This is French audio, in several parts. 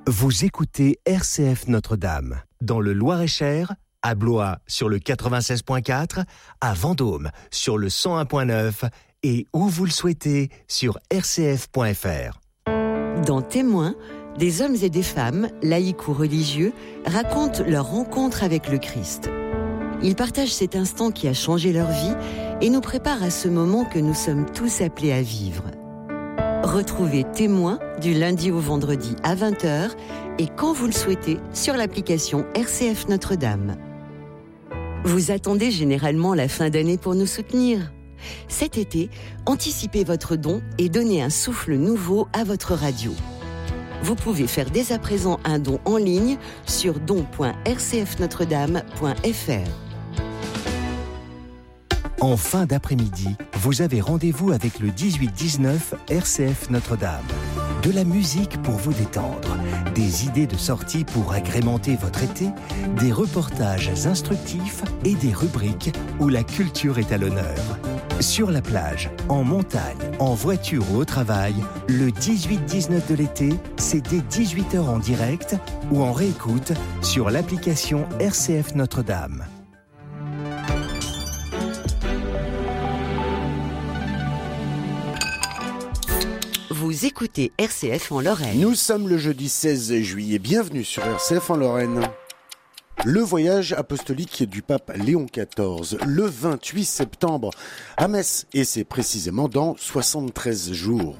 Vous écoutez RCF Notre-Dame, dans le Loir-et-Cher, à Blois sur le 96.4, à Vendôme sur le 101.9 et où vous le souhaitez sur rcf.fr. Dans Témoins, des hommes et des femmes, laïcs ou religieux, racontent leur rencontre avec le Christ. Ils partagent cet instant qui a changé leur vie et nous préparent à ce moment que nous sommes tous appelés à vivre. Retrouvez Témoins du lundi au vendredi à 20h et quand vous le souhaitez sur l'application RCF Notre-Dame. Vous attendez généralement la fin d'année pour nous soutenir. Cet été, anticipez votre don et donnez un souffle nouveau à votre radio. Vous pouvez faire dès à présent un don en ligne sur don.rcfnotredame.fr. En fin d'après-midi, vous avez rendez-vous avec le 18-19 RCF Notre-Dame. De la musique pour vous détendre, des idées de sortie pour agrémenter votre été, des reportages instructifs et des rubriques où la culture est à l'honneur. Sur la plage, en montagne, en voiture ou au travail, le 18-19 de l'été, c'est dès 18h en direct ou en réécoute sur l'application RCF Notre-Dame. Vous écoutez RCF en Lorraine. Nous sommes le jeudi 16 juillet. Bienvenue sur RCF en Lorraine. Le voyage apostolique du pape Léon XIV, le 28 septembre à Metz. Et c'est précisément dans 73 jours.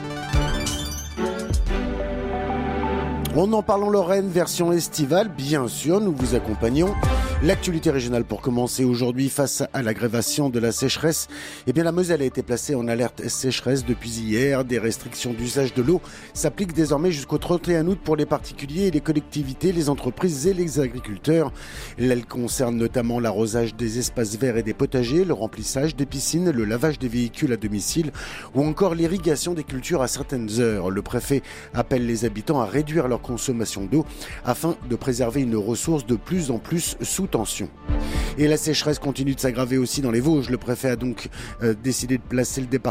On en parle en Lorraine, version estivale, bien sûr, nous vous accompagnons. L'actualité régionale pour commencer aujourd'hui face à l'aggravation de la sécheresse. Eh bien, la Moselle a été placée en alerte sécheresse depuis hier. Des restrictions d'usage de l'eau s'appliquent désormais jusqu'au 31 août pour les particuliers et les collectivités, les entreprises et les agriculteurs. Elles concernent notamment l'arrosage des espaces verts et des potagers, le remplissage des piscines, le lavage des véhicules à domicile ou encore l'irrigation des cultures à certaines heures. Le préfet appelle les habitants à réduire leur consommation d'eau afin de préserver une ressource de plus en plus sous tension. Et la sécheresse continue de s'aggraver aussi dans les Vosges. Le préfet a donc décidé de placer le département